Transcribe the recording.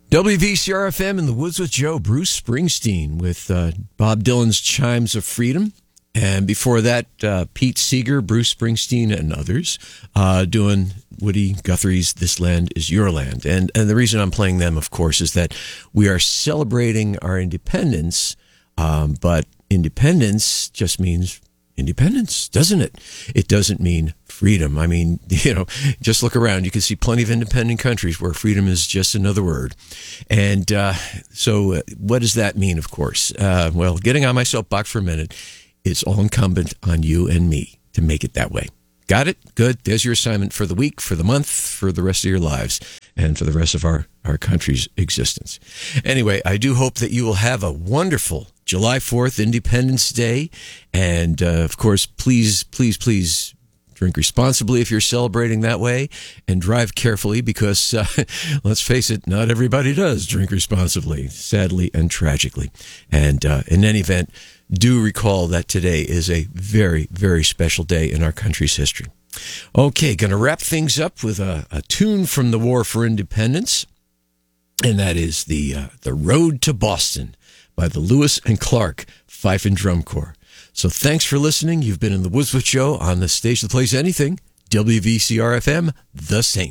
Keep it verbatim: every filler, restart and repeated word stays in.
W V C R F M in the Woods with Joe, Bruce Springsteen with uh, Bob Dylan's Chimes of Freedom. And before that, uh, Pete Seeger, Bruce Springsteen, and others uh, doing Woody Guthrie's This Land Is Your Land. And, and the reason I'm playing them, of course, is that we are celebrating our independence, um, but independence just means independence, doesn't it? It doesn't mean freedom. I mean, you know, just look around. You can see plenty of independent countries where freedom is just another word. And uh, so uh, what does that mean, of course? Uh, well, getting on my soapbox for a minute, it's all incumbent on you and me to make it that way. Got it? Good. There's your assignment for the week, for the month, for the rest of your lives, and for the rest of our, our country's existence. Anyway, I do hope that you will have a wonderful July fourth, Independence Day. And, uh, of course, please, please, please drink responsibly if you're celebrating that way, and drive carefully because, uh, let's face it, not everybody does drink responsibly, sadly and tragically. And uh, in any event, do recall that today is a very, very special day in our country's history. Okay, going to wrap things up with a, a tune from the War for Independence, and that is the uh, the Road to Boston by the Lewis and Clark Fife and Drum Corps. So thanks for listening. You've been in the Woods with Joe on the stage that plays anything, W V C R F M, The Saint.